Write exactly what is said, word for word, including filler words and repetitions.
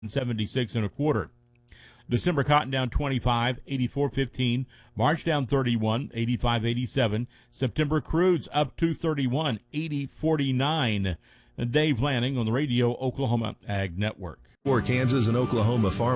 seventy-six and a quarter. December cotton down twenty-five, eighty-four fifteen. March down thirty-one, eighty-five eighty-seven. September crudes up two thirty-one, eighty forty-nine. Dave Lanning on the Radio Oklahoma Ag Network. For Kansas and Oklahoma farm.